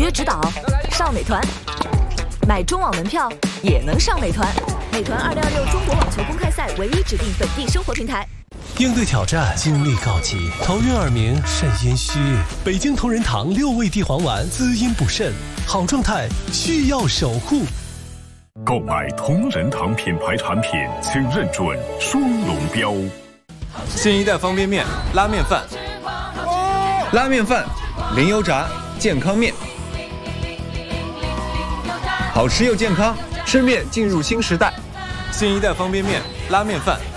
约指导，上美团。买中网门票也能上美团。美团2026中国网球公开赛唯一指定本地生活平台。 应对挑战，精力告急，头晕耳鸣，肾阴虚。北京同仁堂6味地黄丸，滋阴补肾，好状态需要守护。 购买同仁堂品牌产品，请认准双龙标。 新一代方便面，拉面饭， 拉面饭，零油炸，健康面，好吃又健康，吃面进入新时代。 新一代方便面，拉面饭。